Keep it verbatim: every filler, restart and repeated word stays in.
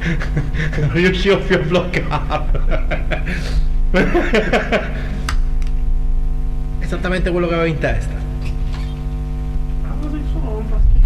Non riuscivo più a bloccarlo. Esattamente quello che avevo in testa. Ma cosa sono un fastidio?